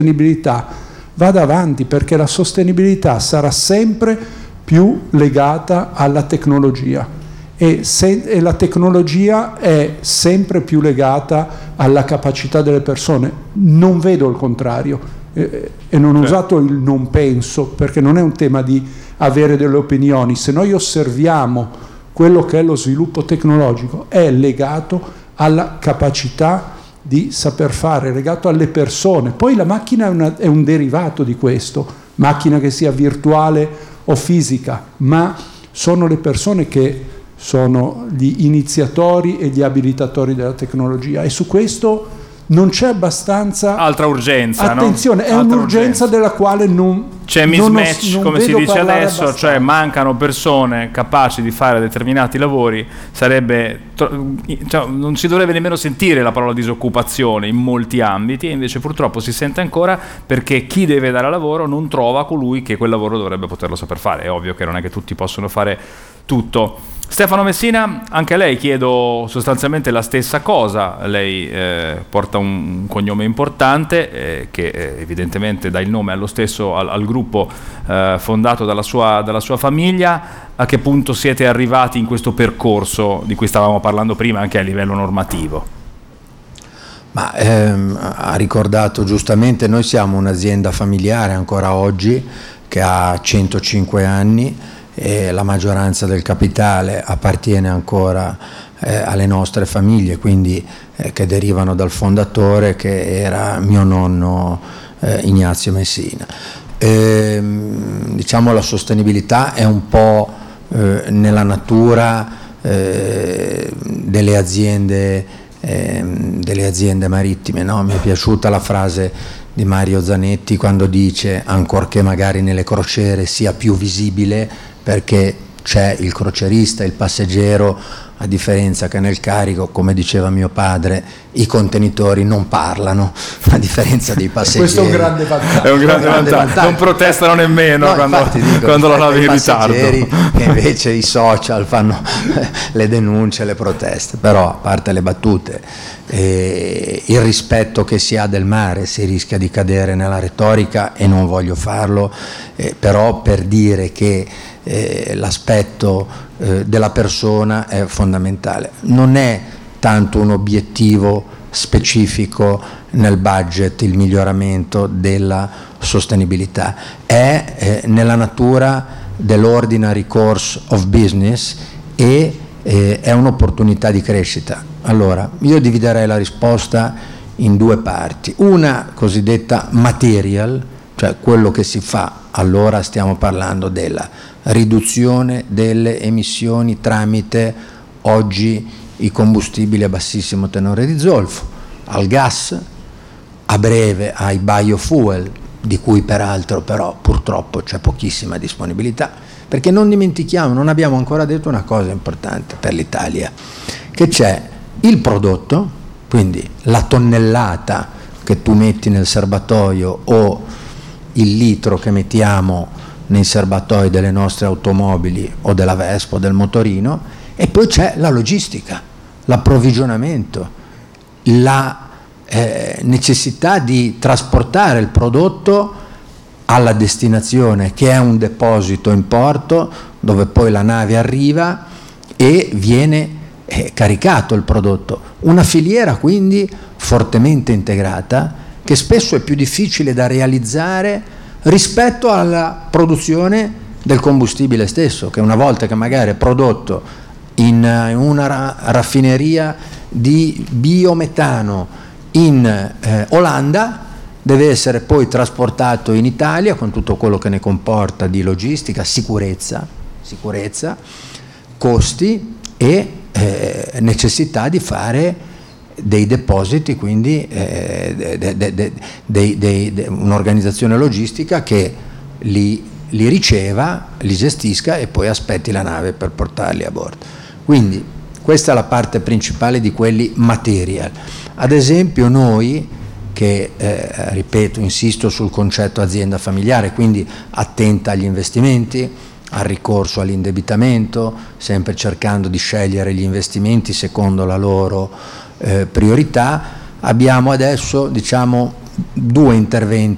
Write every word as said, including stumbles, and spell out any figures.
sostenibilità vada avanti, perché la sostenibilità sarà sempre più legata alla tecnologia e, se, e la tecnologia è sempre più legata alla capacità delle persone. Non vedo il contrario eh, e non ho usato il non penso, perché non è un tema di avere delle opinioni. Se noi osserviamo quello che è lo sviluppo tecnologico, è legato alla capacità di saper fare, legato alle persone. Poi la macchina è, una, è un derivato di questo, macchina che sia virtuale o fisica, ma sono le persone che sono gli iniziatori e gli abilitatori della tecnologia, e su questo non c'è abbastanza altra urgenza, attenzione, no? è Altra un'urgenza urgenza. della quale non c'è non mismatch, ho, non come si dice adesso, abbastanza. cioè mancano persone capaci di fare determinati lavori. Sarebbe cioè, non si dovrebbe nemmeno sentire la parola disoccupazione in molti ambiti, e invece purtroppo si sente ancora, perché chi deve dare lavoro non trova colui che quel lavoro dovrebbe poterlo saper fare. È ovvio che non è che tutti possono fare tutto. Stefano Messina, anche a lei chiedo sostanzialmente la stessa cosa. Lei eh, porta un, un cognome importante eh, che eh, evidentemente dà il nome allo stesso al, al gruppo eh, fondato dalla sua, dalla sua famiglia. A che punto siete arrivati in questo percorso di cui stavamo parlando prima, anche a livello normativo? Ma ehm, ha ricordato giustamente, noi siamo un'azienda familiare ancora oggi che ha centocinque anni, e la maggioranza del capitale appartiene ancora eh, alle nostre famiglie, quindi eh, che derivano dal fondatore, che era mio nonno eh, Ignazio Messina. E, diciamo la sostenibilità è un po' eh, nella natura eh, delle aziende eh, delle aziende marittime, no? Mi è piaciuta la frase di Mario Zanetti quando dice: ancorché magari nelle crociere sia più visibile, perché c'è il crocerista, il passeggero, a differenza che nel carico, come diceva mio padre, i contenitori non parlano, a differenza dei passeggeri. Questo è un grande vantaggio. È un grande, un grande vantaggio. vantaggio. Non protestano nemmeno no, quando, dico, quando la navi in ritardo. Che invece i social fanno le denunce, le proteste. Però, a parte le battute, eh, il rispetto che si ha del mare, si rischia di cadere nella retorica, e non voglio farlo, eh, però per dire che eh, l'aspetto eh, della persona è fondamentale. Non è tanto un obiettivo specifico nel budget il miglioramento della sostenibilità, è eh, nella natura dell'ordinary course of business e eh, è un'opportunità di crescita. Allora, io dividerei la risposta in due parti, una cosiddetta material, cioè quello che si fa. Allora stiamo parlando della riduzione delle emissioni tramite oggi i combustibili a bassissimo tenore di zolfo, al gas, a breve ai biofuel, di cui peraltro però purtroppo c'è pochissima disponibilità, perché non dimentichiamo, non abbiamo ancora detto una cosa importante per l'Italia, che c'è il prodotto, quindi la tonnellata che tu metti nel serbatoio o il litro che mettiamo nei serbatoi delle nostre automobili o della Vespa o del motorino, e poi c'è la logistica, l'approvvigionamento, la eh, necessità di trasportare il prodotto alla destinazione, che è un deposito in porto dove poi la nave arriva e viene eh, caricato il prodotto. Una filiera quindi fortemente integrata, che spesso è più difficile da realizzare rispetto alla produzione del combustibile stesso, che una volta che magari è prodotto in una raffineria di biometano in eh, Olanda, deve essere poi trasportato in Italia con tutto quello che ne comporta di logistica, sicurezza, sicurezza, costi e eh, necessità di fare dei depositi, quindi eh, de, de, de, de, de, de, un'organizzazione logistica che li, li riceva, li gestisca e poi aspetti la nave per portarli a bordo. Quindi questa è la parte principale di quelli material. Ad esempio noi, che eh, ripeto, insisto sul concetto azienda familiare, quindi attenta agli investimenti, al ricorso all'indebitamento, sempre cercando di scegliere gli investimenti secondo la loro eh, priorità, abbiamo adesso diciamo due interventi